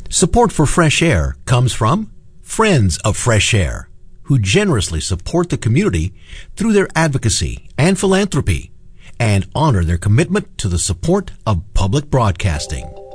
Support for Fresh Air comes from Friends of Fresh Air, who generously support the community through their advocacy and philanthropy and honor their commitment to the support of public broadcasting.